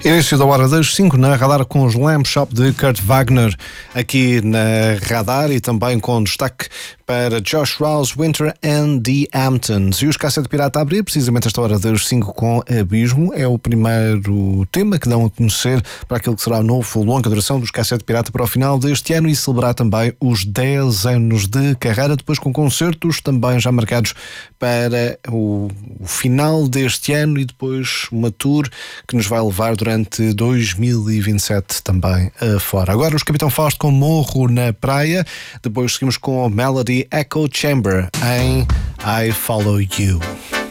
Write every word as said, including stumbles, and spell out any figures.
Início da hora das cinco na Radar com os Lamb Shop de Kurt Wagner aqui na Radar e também com destaque para Josh Rouse, Winter and the Hamptons. E os Cassete Pirata a abrir precisamente esta hora das cinco com Abismo. É o primeiro tema que dão a conhecer para aquilo que será o novo longa duração dos Cassete Pirata para o final deste ano e celebrar também os dez anos de carreira, depois com concertos também já marcados para o, o final deste ano e depois uma tour que nos vai levar durante dois mil e vinte e sete também afora. Agora os Capitão Fausto com Morro na Praia, depois seguimos com a Melody Echo Chamber em I Follow You.